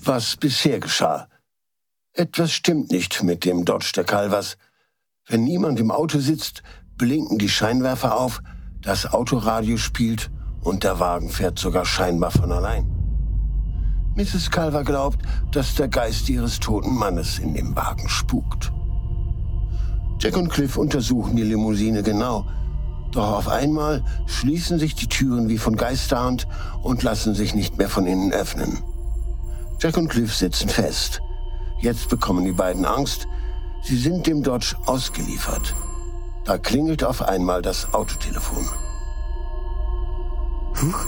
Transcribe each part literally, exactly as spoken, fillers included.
was bisher geschah. Etwas stimmt nicht mit dem Dodge der Calvers. Wenn niemand im Auto sitzt, blinken die Scheinwerfer auf, das Autoradio spielt und der Wagen fährt sogar scheinbar von allein. Misses Calver glaubt, dass der Geist ihres toten Mannes in dem Wagen spukt. Jack und Cliff untersuchen die Limousine genau. Doch auf einmal schließen sich die Türen wie von Geisterhand und lassen sich nicht mehr von innen öffnen. Jack und Cliff sitzen fest. Jetzt bekommen die beiden Angst. Sie sind dem Dodge ausgeliefert. Da klingelt auf einmal das Autotelefon. Huch.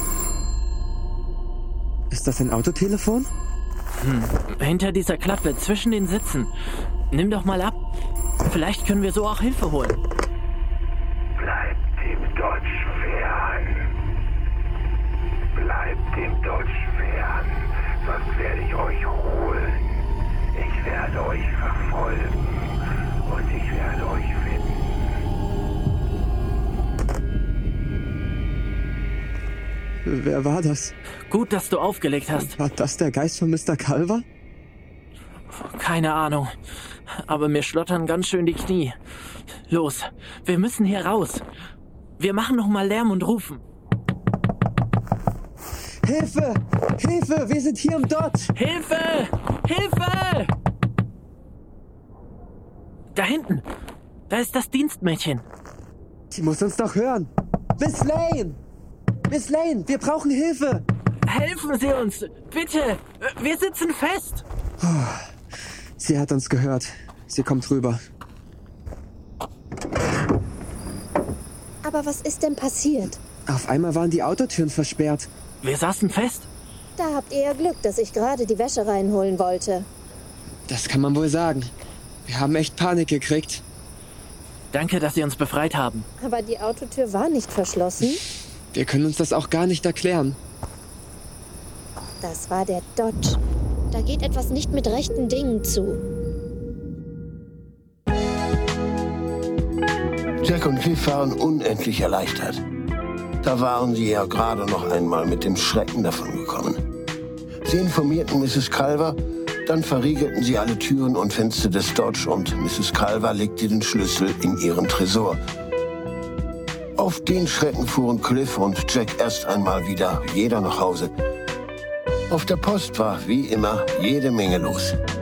Ist das ein Autotelefon? Hm, hinter dieser Klappe, zwischen den Sitzen. Nimm doch mal ab. Vielleicht können wir so auch Hilfe holen. Bleibt dem Dodge fern. Bleibt dem Dodge fern, sonst werde ich euch holen. Ich werde euch verfolgen und ich werde euch finden. Wer war das? Gut, dass du aufgelegt hast. War das der Geist von Mister Calver? Keine Ahnung. Aber mir schlottern ganz schön die Knie. Los, wir müssen hier raus. Wir machen noch mal Lärm und rufen. Hilfe! Hilfe! Wir sind hier im Dodge! Hilfe! Hilfe! Da hinten. Da ist das Dienstmädchen. Sie muss uns doch hören. Miss Lane! Miss Lane, wir brauchen Hilfe! Helfen Sie uns! Bitte! Wir sitzen fest! Sie hat uns gehört. Sie kommt rüber. Aber was ist denn passiert? Auf einmal waren die Autotüren versperrt. Wir saßen fest. Da habt ihr ja Glück, dass ich gerade die Wäsche reinholen wollte. Das kann man wohl sagen. Wir haben echt Panik gekriegt. Danke, dass Sie uns befreit haben. Aber die Autotür war nicht verschlossen. Wir können uns das auch gar nicht erklären. Das war der Dodge. Da geht etwas nicht mit rechten Dingen zu. Jack und Cliff waren unendlich erleichtert. Da waren sie ja gerade noch einmal mit dem Schrecken davongekommen. Sie informierten Misses Calver, dann verriegelten sie alle Türen und Fenster des Dodge und Misses Calver legte den Schlüssel in ihren Tresor. Auf den Schrecken fuhren Cliff und Jack erst einmal wieder jeder nach Hause. Auf der Post war wie immer jede Menge los.